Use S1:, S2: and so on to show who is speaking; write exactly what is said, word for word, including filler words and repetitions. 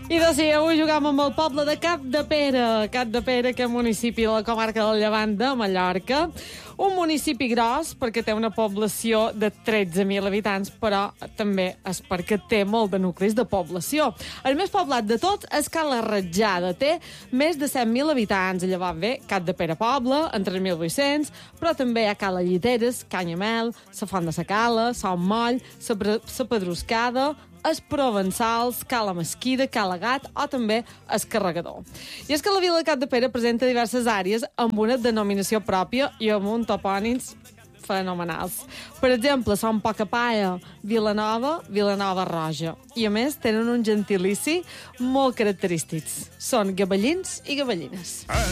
S1: I doncs sí, avui jugam amb el poble de Capdepera. Capdepera, que és un municipi de la comarca del Llevant de Mallorca. Un municipi gros, perquè té una població de tretze mil habitants, però també és perquè té molt de nuclis de població. El més poblat de tots és Cala Ratjada. Té més de set mil habitants. Llavors ve Capdepera Poble, en tres mil vuit-cents, però també hi ha Cala Lliteres, Canyamel, la Font de la Cala, Son Moll, la Pedruscada, els Provençals, Cala Mesquida, Cala Gat o també el Carregador. I és que la vila de Capdepera presenta diverses àrees amb una denominació pròpia i amb uns topònims fenomenals. Per exemple, són Pocapaia, Vilanova, Vilanova Roja. I a més tenen un gentilici molt característics. Són gavellins i gavellines.